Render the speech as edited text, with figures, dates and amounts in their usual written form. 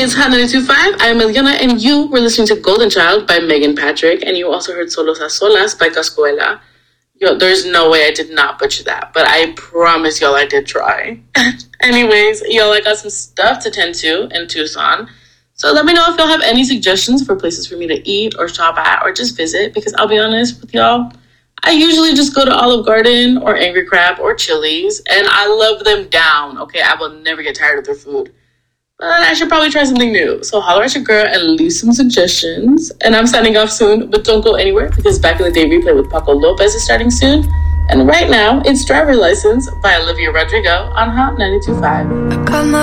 It's Hot 92.5. I'm Eliana, and you were listening to Golden Child by Megan Patrick, and you also heard Solos a Solas by Cascuela. Yo, there's no way I did not butcher that, but I promise y'all I did try. Anyways, y'all, I got some stuff to tend to in Tucson. So let me know if y'all have any suggestions for places for me to eat or shop at or just visit, because I'll be honest with y'all, I usually just go to Olive Garden or Angry Crab or Chili's, and I love them down, okay? I will never get tired of their food. But I should probably try something new. So holler at your girl and leave some suggestions. And I'm signing off soon, but don't go anywhere because Back in the Day replay with Paco Lopez is starting soon. And right now, it's Driver License by Olivia Rodrigo on Hot 92.5.